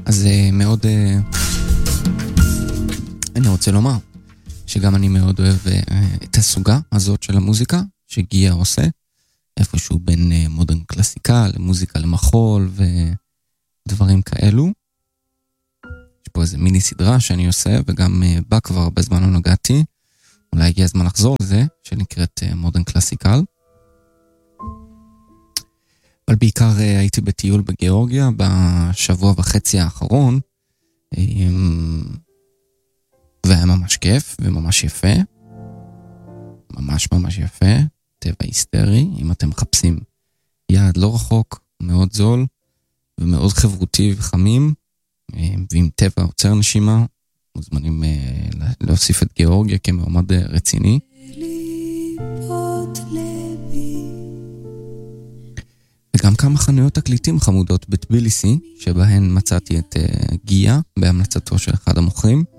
אז מאוד, אני רוצה לומר שגם אני מאוד אוהב את הסוגה הזאת של המוזיקה שגיאה עושה, איפשהו בין מודרן קלאסיקה למוזיקה למחול ודברים כאלו. יש פה איזה מיני סדרה שאני עושה, וגם בה כבר בזמן לא נגעתי, אולי הגיע הזמן לחזור לזה, שנקראת מודרן קלאסיקל. אבל בעיקר הייתי בטיול בגיאורגיה בשבוע וחצי האחרון, והיה ממש כיף וממש יפה, ממש ממש יפה, טבע היסטרי. אם אתם מחפשים יעד לא רחוק, מאוד זול ומאוד חברותי וחמים, ועם טבע עוצר נשימה, מוזמנים להוסיף את גיאורגיה כמעמד רציני. וגם כמה חנויות תקליטים חמודות בטביליסי, שבהן מצאתי את גיאה בהמלצתו של אחד המוכרים.